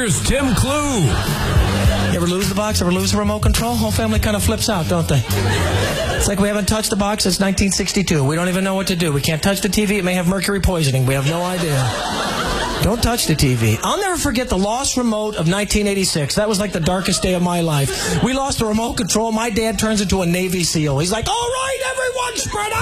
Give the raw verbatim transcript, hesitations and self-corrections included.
here's Tim Clue. You ever lose the box? Ever lose the remote control? Whole family kind of flips out, don't they? It's like we haven't touched the box since nineteen sixty-two. We don't even know what to do. We can't touch the T V. It may have mercury poisoning. We have no idea. Don't touch the T V. I'll never forget the lost remote of nineteen eighty-six. That was like the darkest day of my life. We lost the remote control. My dad turns into a Navy SEAL. He's like, all right, everyone, spread out.